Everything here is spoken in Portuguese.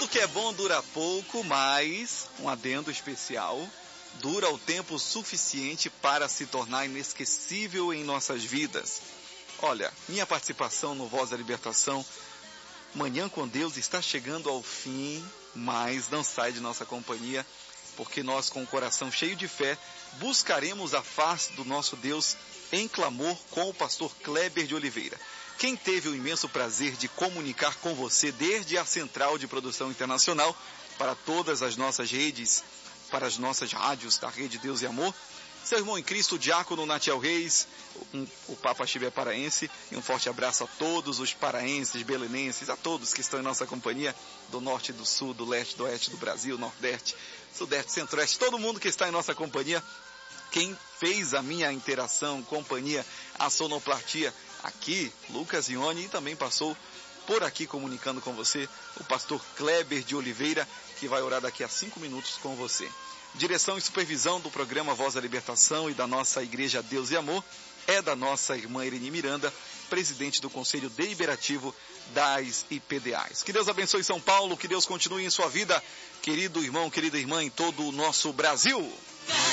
Tudo que é bom dura pouco, mas, um adendo especial, dura o tempo suficiente para se tornar inesquecível em nossas vidas. Olha, minha participação no Voz da Libertação, Manhã com Deus, está chegando ao fim, mas não sai de nossa companhia, porque nós, com o coração cheio de fé, buscaremos a face do nosso Deus em clamor com o pastor Kleber de Oliveira. Quem teve o imenso prazer de comunicar com você desde a Central de Produção Internacional para todas as nossas redes, para as nossas rádios da Rede Deus e Amor, seu irmão em Cristo, Diácono Natiel Reis, o Papa Chibé paraense, e um forte abraço a todos os paraenses, belenenses, a todos que estão em nossa companhia, do norte, do sul, do leste, do oeste do Brasil, nordeste, sudeste, centro-oeste, todo mundo que está em nossa companhia. Quem fez a minha interação, companhia, a sonoplastia aqui, Lucas Ione, e também passou por aqui comunicando com você o pastor Kleber de Oliveira, que vai orar daqui a 5 minutos com você. Direção e supervisão do programa Voz da Libertação e da nossa Igreja Deus e Amor é da nossa irmã Irene Miranda, presidente do Conselho Deliberativo das IPDAs. Que Deus abençoe São Paulo, que Deus continue em sua vida, querido irmão, querida irmã, em todo o nosso Brasil.